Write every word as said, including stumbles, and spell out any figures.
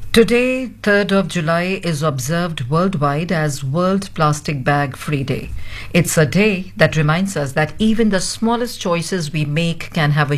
Today, third of July, is observed worldwide as World Plastic Bag Free Day. It's a day that reminds us that even the smallest choices we make can have a